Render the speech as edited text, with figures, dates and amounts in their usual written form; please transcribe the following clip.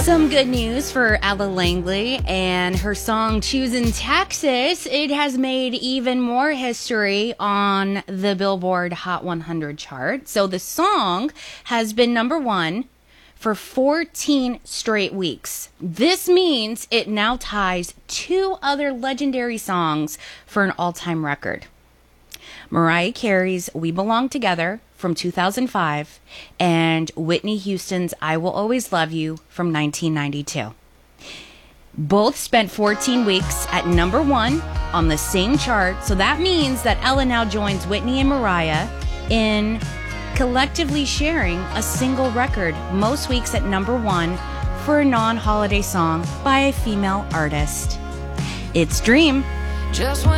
Some good news for Ella Langley and her song Choosing Texas. It has made even more history on the Billboard Hot 100 chart. So the song has been number one for 14 straight weeks. This means it now ties two other legendary songs for an all-time record. Mariah Carey's We Belong Together from 2005 and Whitney Houston's I Will Always Love You from 1992. Both spent 14 weeks at number one on the same chart, so that means that Ella now joins Whitney and Mariah in collectively sharing a single record, most weeks at number one for a non-holiday song by a female artist. It's Dream.